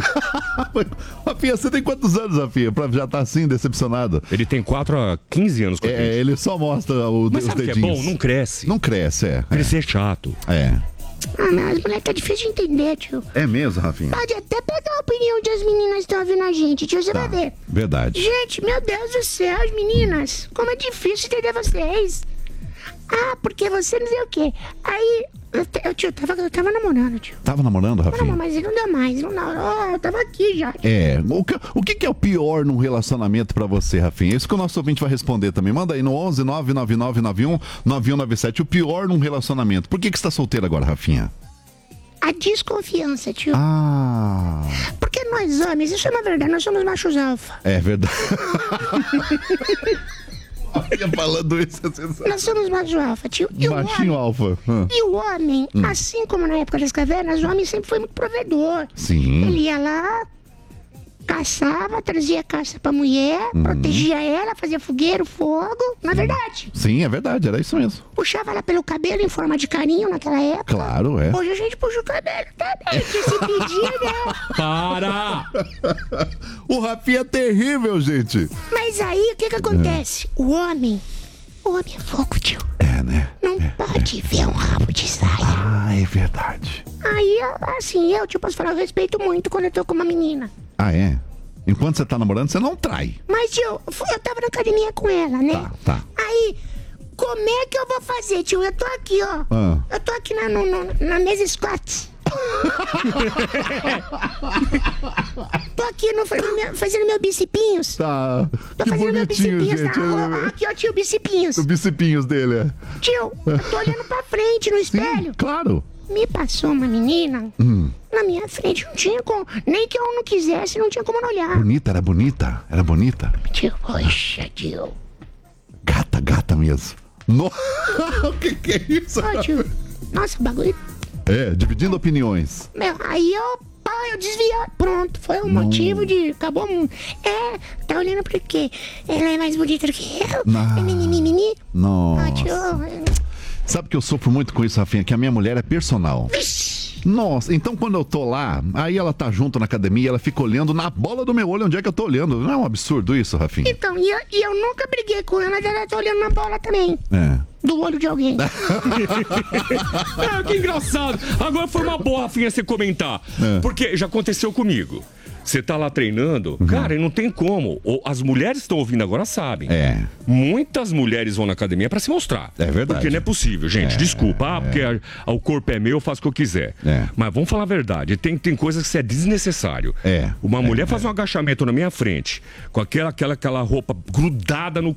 Rafinha, você tem quantos anos, Rafinha, pra já estar assim, decepcionado? Ele tem 4 a 15 anos com a gente. Ele só mostra Mas os sabe dedinhos. que é bom? Não cresce. Não cresce, Crescer é chato. Mas mulher tá difícil de entender, tio. É mesmo, Rafinha? Pode até pegar a opinião de as meninas que estão ouvindo a gente, tio, você vai ver. Verdade. Gente, meu Deus do céu, as meninas, como é difícil entender vocês. Porque você não sei o quê. Aí, eu tava namorando, tio. Tava namorando, Rafinha? Não, mas não deu mais, eu tava aqui já. Tio. O que é o pior num relacionamento pra você, Rafinha? Isso que o nosso ouvinte vai responder também. Manda aí no 11 99991 9197. O pior num relacionamento. Por que você tá solteiro agora, Rafinha? A desconfiança, tio. Porque nós homens, isso é uma verdade, nós somos machos alfa. É verdade. Falando isso, nós somos macho alfa, tio. Machinho alfa. E o homem, assim como na época das cavernas, o homem sempre foi muito provedor. Sim. Ele ia lá, caçava, trazia caça pra mulher, protegia ela, fazia fogueiro, fogo. Não é verdade? Sim, é verdade, era isso mesmo. Puxava ela pelo cabelo em forma de carinho naquela época. Claro, é. Hoje a gente puxa o cabelo também, que se pedir, né? Para! O Rafinha é terrível, gente. Mas aí, o que acontece? O homem é fogo, tio. Né? Não pode ver um rabo de saia. É verdade. Aí, assim, eu posso falar, eu respeito muito quando eu tô com uma menina. É? Enquanto você tá namorando, você não trai. Mas, tio, eu tava na academia com ela, né? Tá. Aí, como é que eu vou fazer, tio? Eu tô aqui, ó. Eu tô aqui na mesa squats. Tô aqui fazendo meu bicipinhos. Tá. Tô que fazendo meu bonitinho, bicipinhos. gente. Aqui, ó, tio, bicipinhos. O bicipinhos dele, Tio, eu tô olhando pra frente no espelho. Sim, claro. Me passou uma menina na minha frente. Não tinha como. Nem que eu não quisesse, não tinha como não olhar. Era bonita. Tio, poxa, tio. Gata mesmo. O que é isso? Tio. Nossa, bagulho. Dividindo opiniões. Aí eu desviei. Pronto, foi o motivo de. Acabou. Tá olhando por quê? Ela é mais bonita do que eu? Nossa. Tio. Sabe que eu sofro muito com isso, Rafinha? Que a minha mulher é personal. Nossa, então quando eu tô lá, aí ela tá junto na academia, ela fica olhando na bola do meu olho onde é que eu tô olhando. Não é um absurdo isso, Rafinha? Então, e eu nunca briguei com ela, mas ela tá olhando na bola também. Do olho de alguém. Que engraçado. Agora foi uma boa, Rafinha, você comentar. Porque já aconteceu comigo. Você tá lá treinando, cara, e não tem como. As mulheres que estão ouvindo agora sabem. Muitas mulheres vão na academia pra se mostrar. É verdade. Porque não é possível, gente. Desculpa. Porque o corpo é meu, eu faço o que eu quiser. Mas vamos falar a verdade. Tem coisas que é desnecessário. Uma mulher faz um agachamento na minha frente, com aquela roupa grudada no